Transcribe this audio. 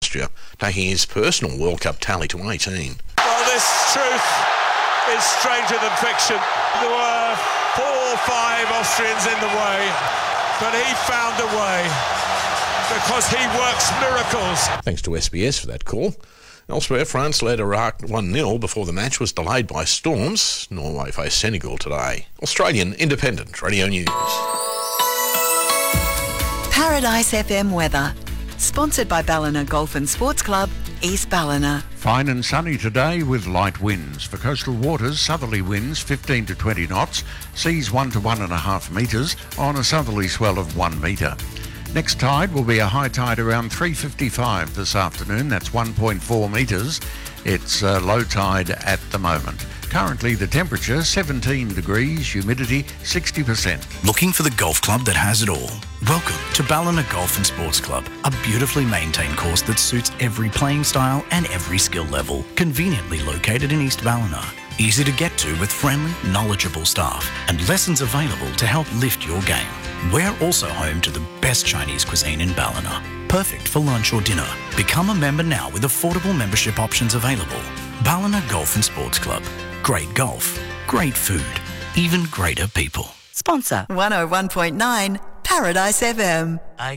Austria, taking his personal World Cup tally to 18. Well, this truth is stranger than fiction. There were 4 or 5 Austrians in the way, but he found a way because he works miracles. Thanks to SBS for that call. Elsewhere, France led Iraq 1-0 before the match was delayed by storms. Norway face Senegal today. Australian Independent Radio News. Paradise FM weather. Sponsored by Ballina Golf and Sports Club, East Ballina. Fine and sunny today with light winds. For coastal waters, southerly winds 15 to 20 knots, seas 1 to 1.5 metres on a southerly swell of 1 metre. Next tide will be a high tide around 3:55 this afternoon. That's 1.4 metres. It's low tide at the moment. Currently the temperature 17 degrees, humidity 60%. Looking for the golf club that has it all? Welcome to Ballina Golf and Sports Club, a beautifully maintained course that suits every playing style and every skill level. Conveniently located in East Ballina. Easy to get to with friendly, knowledgeable staff and lessons available to help lift your game. We're also home to the best Chinese cuisine in Ballina. Perfect for lunch or dinner. Become a member now with affordable membership options available. Ballina Golf and Sports Club. Great golf, great food, even greater people. Sponsor 101.9 Paradise FM.